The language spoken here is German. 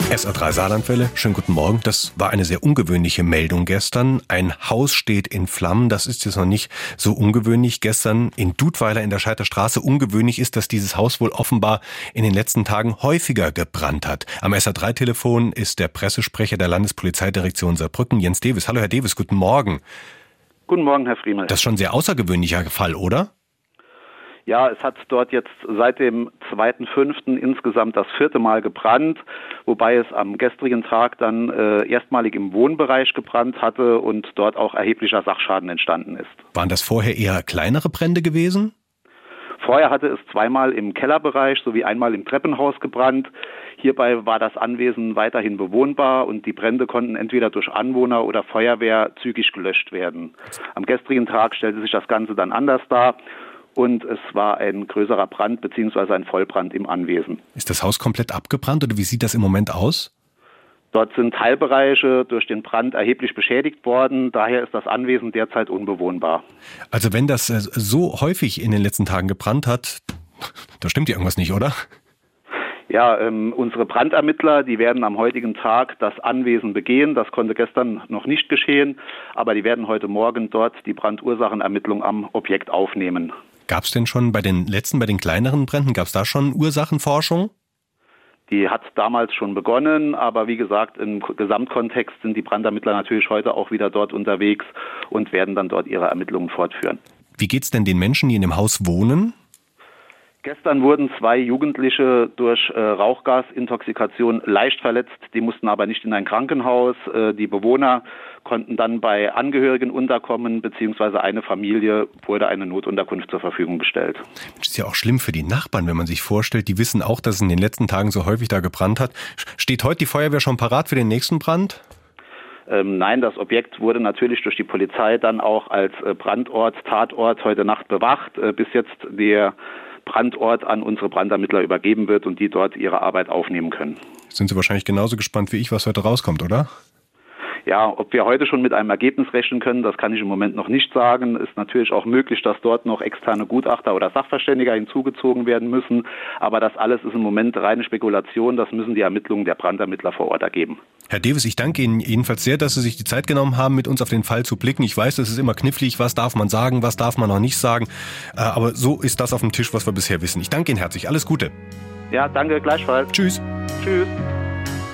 SR3 Saarlandwelle, schönen guten Morgen. Das war eine sehr ungewöhnliche Meldung gestern. Ein Haus steht in Flammen, das ist jetzt noch nicht so ungewöhnlich. Gestern in Dudweiler in der Scheiter Straße. Ungewöhnlich ist, dass dieses Haus wohl offenbar in den letzten Tagen häufiger gebrannt hat. Am SR3-Telefon ist der Pressesprecher der Landespolizeidirektion Saarbrücken, Jens Dewes. Hallo Herr Dewes, guten Morgen. Guten Morgen, Herr Friemel. Das ist schon ein sehr außergewöhnlicher Fall, oder? Ja, es hat dort jetzt seit dem 2.5. insgesamt das 4. Mal gebrannt, wobei es am gestrigen Tag dann erstmalig im Wohnbereich gebrannt hatte und dort auch erheblicher Sachschaden entstanden ist. Waren das vorher eher kleinere Brände gewesen? Vorher hatte es zweimal im Kellerbereich sowie einmal im Treppenhaus gebrannt. Hierbei war das Anwesen weiterhin bewohnbar und die Brände konnten entweder durch Anwohner oder Feuerwehr zügig gelöscht werden. Am gestrigen Tag stellte sich das Ganze dann anders dar. Und es war ein größerer Brand bzw. ein Vollbrand im Anwesen. Ist das Haus komplett abgebrannt oder wie sieht das im Moment aus? Dort sind Teilbereiche durch den Brand erheblich beschädigt worden. Daher ist das Anwesen derzeit unbewohnbar. Also wenn das so häufig in den letzten Tagen gebrannt hat, da stimmt ja irgendwas nicht, oder? Ja, unsere Brandermittler, die werden am heutigen Tag das Anwesen begehen. Das konnte gestern noch nicht geschehen, aber die werden heute Morgen dort die Brandursachenermittlung am Objekt aufnehmen. Gab es denn schon bei den kleineren Bränden, gab es da schon Ursachenforschung? Die hat damals schon begonnen, aber wie gesagt, im Gesamtkontext sind die Brandermittler natürlich heute auch wieder dort unterwegs und werden dann dort ihre Ermittlungen fortführen. Wie geht's denn den Menschen, die in dem Haus wohnen? Gestern wurden 2 Jugendliche durch Rauchgasintoxikation leicht verletzt. Die mussten aber nicht in ein Krankenhaus. Die Bewohner konnten dann bei Angehörigen unterkommen, beziehungsweise eine Familie wurde eine Notunterkunft zur Verfügung gestellt. Das ist ja auch schlimm für die Nachbarn, wenn man sich vorstellt, die wissen auch, dass es in den letzten Tagen so häufig da gebrannt hat. Steht heute die Feuerwehr schon parat für den nächsten Brand? Nein, das Objekt wurde natürlich durch die Polizei dann auch als Brandort, Tatort heute Nacht bewacht, bis jetzt der Brandort an unsere Brandermittler übergeben wird und die dort ihre Arbeit aufnehmen können. Sind Sie wahrscheinlich genauso gespannt wie ich, was heute rauskommt, oder? Ja, ob wir heute schon mit einem Ergebnis rechnen können, das kann ich im Moment noch nicht sagen. Ist natürlich auch möglich, dass dort noch externe Gutachter oder Sachverständiger hinzugezogen werden müssen. Aber das alles ist im Moment reine Spekulation. Das müssen die Ermittlungen der Brandermittler vor Ort ergeben. Herr Dewes, ich danke Ihnen jedenfalls sehr, dass Sie sich die Zeit genommen haben, mit uns auf den Fall zu blicken. Ich weiß, es ist immer knifflig, was darf man sagen, was darf man noch nicht sagen. Aber so ist das auf dem Tisch, was wir bisher wissen. Ich danke Ihnen herzlich. Alles Gute. Ja, danke, gleichfalls. Tschüss. Tschüss.